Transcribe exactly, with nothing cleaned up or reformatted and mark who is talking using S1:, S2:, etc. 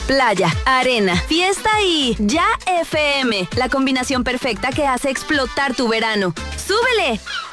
S1: Playa, arena, fiesta y Ya F M, la combinación perfecta que hace explotar tu verano. ¡Súbele!